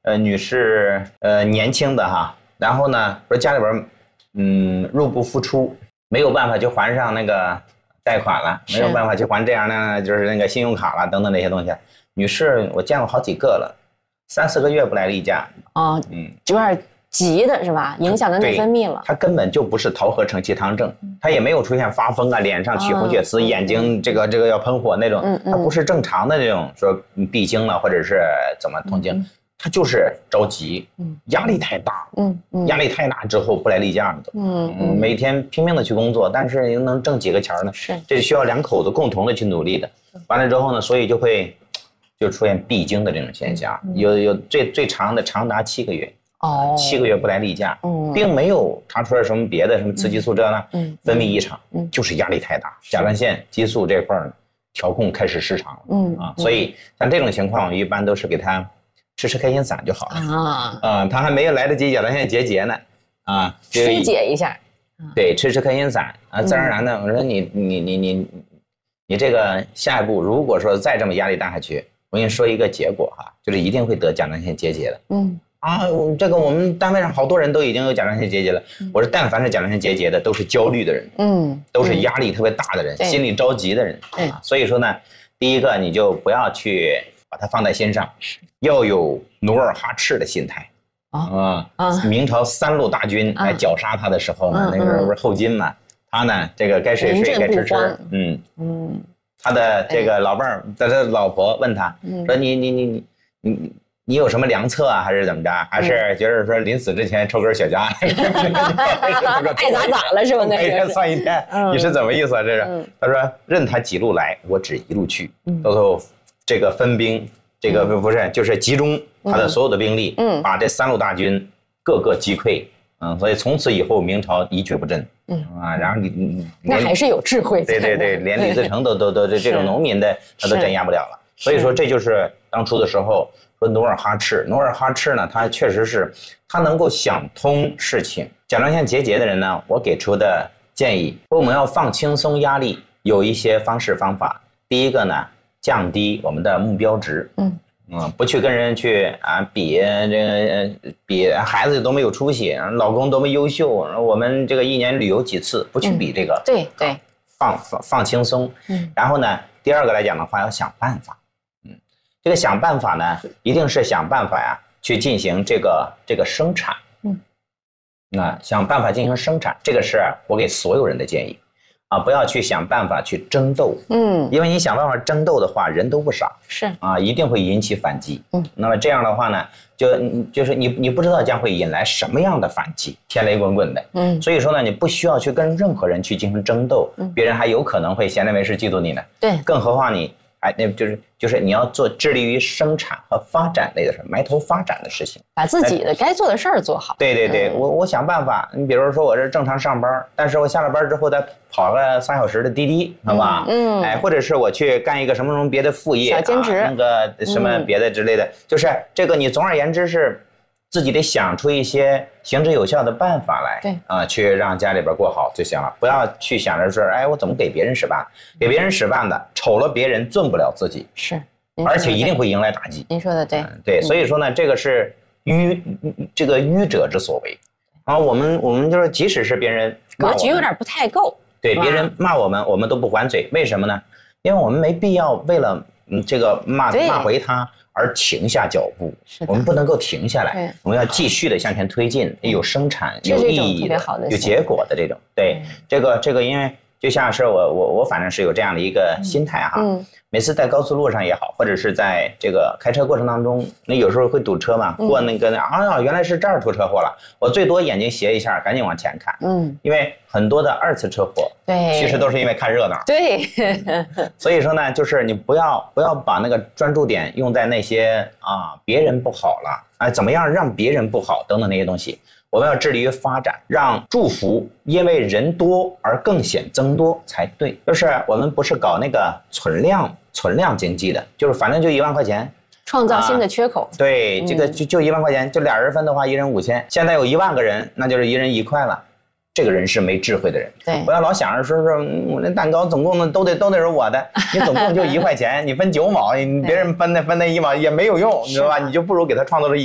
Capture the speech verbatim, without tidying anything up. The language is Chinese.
呃女士呃年轻的哈，然后呢说家里边嗯入不敷出，没有办法去还上那个贷款了，没有办法去还这样的就是那个信用卡了等等那些东西。女士我见过好几个了，三四个月不来例假。 哦，嗯，有点急的是吧？影响的内分泌了。 她根本就不是桃核承气汤症，她也没有出现发疯啊，脸上起红血丝，嗯、眼睛这个这个要喷火那种，嗯嗯、她不是正常的这种说闭经了或者是怎么痛经。嗯他就是着急，压力太大，嗯嗯，压力太大之后不来例假了，嗯嗯，每天拼命的去工作，但是又能挣几个钱呢？是，这需要两口子共同的去努力的。完了之后呢，所以就会就出现闭经的这种现象，嗯、有有最最长的长达七个月，哦，七个月不来例假，嗯，并没有查出来什么别的什么雌激素这呢，嗯，分泌异常，嗯，就是压力太大，甲状腺激素这块调控开始失常了，嗯啊，所以像这种情况，一般都是给他。吃吃开心散就好了啊！啊，他还没有来得及甲状腺结节呢，啊， 疏解一下。 对，吃吃开心散啊，自然而然的。我说你你你你你这个下一步，如果说再这么压力大下去，我跟你说一个结果哈，就是一定会得甲状腺结节的。嗯啊，这个我们单位上好多人都已经有甲状腺结节了。我说，但凡是甲状腺结节的，都是焦虑的人，嗯，都是压力特别大的人，心里着急的人。对，所以说呢，第一个你就不要去把它放在心上。要有努尔哈赤的心态啊啊！明朝三路大军来绞杀他的时候呢，那个时候不是后金嘛，他呢这个该睡睡该吃吃，嗯嗯，他的这个老伴儿，他的老婆问他说：“你你你你你你有什么良策啊？还是怎么着？还是觉得说临死之前抽根雪茄？ 爱咋咋了是吧？那个算一天，你是怎么意思啊？这是他说任他几路来，我只一路去，到时候这个分兵。”这个不是，就是集中他的所有的兵力，嗯，把这三路大军各个击溃，嗯，所以从此以后明朝一蹶不振，嗯啊，然后你你那还是有智慧， 对对对，连李自成都都都这这种农民的他都镇压不了了，所以说这就是当初的时候说努尔哈赤，努尔哈赤呢，他确实是他能够想通事情。甲状腺结节的人呢，我给出的建议，我们要放轻松压力，有一些方式方法。第一个呢。降低我们的目标值，嗯嗯，不去跟人去啊比这个比孩子都没有出息，老公多么优秀，我们这个一年旅游几次，不去比这个， 嗯、对对， 放放放轻松，嗯，然后呢，第二个来讲的话，要想办法，嗯，这个想办法呢，一定是想办法呀，去进行这个这个生产，嗯，啊，想办法进行生产，这个是我给所有人的建议。啊，不要去想办法去争斗，嗯，因为你想办法争斗的话，人都不傻， 是啊，一定会引起反击，嗯，那么这样的话呢，就就是你你不知道将会引来什么样的反击，天雷滚滚的，嗯，所以说呢，你不需要去跟任何人去进行争斗，嗯，别人还有可能会闲来没事嫉妒你呢， 对， 更何况你哎，那就是就是你要做致力于生产和发展类的事，埋头发展的事情， 把自己的该做的事儿做好。 对对对，嗯、我我想办法。你比如说，我这正常上班，但是我下了班之后再跑个仨小时的滴滴，好吧？嗯，哎，或者是我去干一个什么什么别的副业， 小兼职、 啊，那个什么别的之类的，嗯、就是这个你总而言之是。自己得想出一些行之有效的办法来，对啊、呃，去让家里边过好就行了。不要去想着说，哎，我怎么给别人使绊？给别人使绊的，瞅了别人，尊不了自己， 是， 而且一定会迎来打击。 您说的对， 嗯、对，所以说呢，这个是愚这个愚者之所为。然后我们我们就是，即使是别人格局有点不太够， 对，别人骂我们，我们都不还嘴，为什么呢？因为我们没必要为了嗯这个骂骂回他。而停下脚步，我们不能够停下来，我们要继续的向前推进，有生产、有意义的、有结果的这种。对，这个这个，因为就像是我我我反正是有这样的一个心态哈。嗯。每次在高速路上也好，或者是在这个开车过程当中，那有时候会堵车嘛，过那个啊呀，原来是这儿出车祸了，我最多眼睛斜一下，赶紧往前看。嗯。因为很多的二次车祸，对，其实都是因为看热闹。 对。 所以说呢，就是你不要不要把那个专注点用在那些啊别人不好了，哎，怎么样让别人不好等等那些东西。我们要致力于发展，让祝福因为人多而更显增多才对。就是我们不是搞那个存量存量经济的，就是反正就一万块钱， 创造新的缺口。 啊、对，这个就就一万块钱，就俩人分的话，一人五千。现在有一万个人，那就是一人一块了。这个人是没智慧的人， 对， 不要老想着说说我那蛋糕总共都得都得是我的，你总共就一块钱，你分九毛，你别人分那分那一毛也没有用，你知道吧？你就不如给他创造出一。